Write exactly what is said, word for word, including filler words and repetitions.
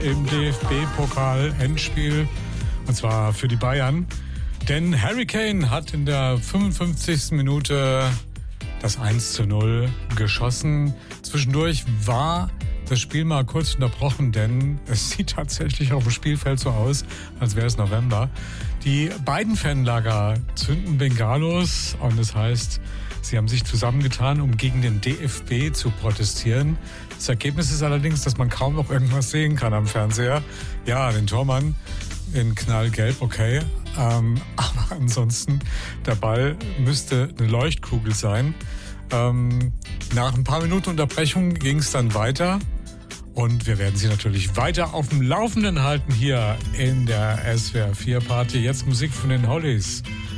im D F B-Pokal-Endspiel, und zwar für die Bayern. Denn Harry Kane hat in der fünfundfünfzigsten Minute das eins zu null geschossen. Zwischendurch war das Spiel mal kurz unterbrochen, denn es sieht tatsächlich auf dem Spielfeld so aus, als wäre es November. Die beiden Fanlager zünden Bengalos und das heißt, sie haben sich zusammengetan, um gegen den D F B zu protestieren. Das Ergebnis ist allerdings, dass man kaum noch irgendwas sehen kann am Fernseher. Ja, den Tormann in knallgelb, okay. Ähm, aber ansonsten, der Ball müsste eine Leuchtkugel sein. Ähm, nach ein paar Minuten Unterbrechung ging es dann weiter. Und wir werden Sie natürlich weiter auf dem Laufenden halten hier in der S W R vier Party. Jetzt Musik von den Hollies.